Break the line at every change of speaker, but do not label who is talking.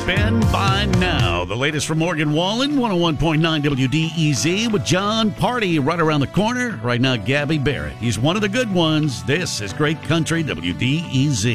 been by now. The latest from Morgan Wallen, 101.9 WDEZ with John Party right around the corner. Right now, Gabby Barrett. He's one of the good ones. This is Great Country WDEZ.